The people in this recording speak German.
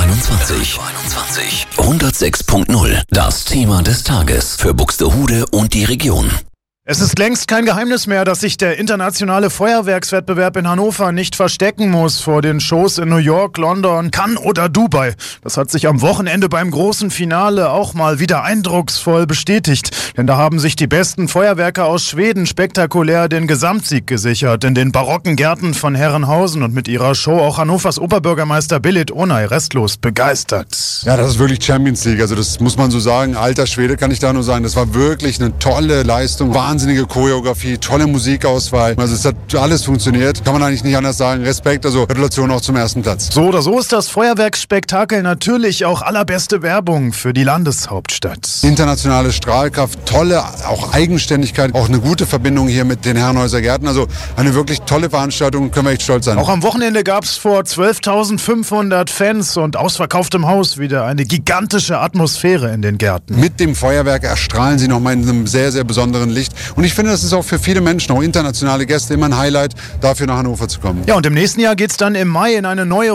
21. 106.0. Das Thema des Tages für Buxtehude und die Region. Es ist längst kein Geheimnis mehr, dass sich der internationale Feuerwerkswettbewerb in Hannover nicht verstecken muss vor den Shows in New York, London, Cannes oder Dubai. Das hat sich am Wochenende beim großen Finale auch mal wieder eindrucksvoll bestätigt. Denn da haben sich die besten Feuerwerker aus Schweden spektakulär den Gesamtsieg gesichert. In den barocken Gärten von Herrenhausen und mit ihrer Show auch Hannovers Oberbürgermeister Billit Onay restlos begeistert. Ja, das ist wirklich Champions League. Also das muss man so sagen. Alter Schwede kann ich da nur sagen. Das war wirklich eine tolle Leistung. Wahnsinnige Choreografie, tolle Musikauswahl. Also es hat alles funktioniert. Kann man eigentlich nicht anders sagen. Respekt, also Gratulation auch zum ersten Platz. So oder so ist das Feuerwerksspektakel natürlich auch allerbeste Werbung für die Landeshauptstadt. Internationale Strahlkraft, tolle auch Eigenständigkeit, auch eine gute Verbindung hier mit den Herrenhäuser Gärten. Also eine wirklich tolle Veranstaltung, können wir echt stolz sein. Auch am Wochenende gab es vor 12.500 Fans und ausverkauftem Haus wieder eine gigantische Atmosphäre in den Gärten. Mit dem Feuerwerk erstrahlen sie nochmal in einem sehr, sehr besonderen Licht. Und ich finde, das ist auch für viele Menschen, auch internationale Gäste, immer ein Highlight, dafür nach Hannover zu kommen. Ja, und im nächsten Jahr geht's dann im Mai in eine neue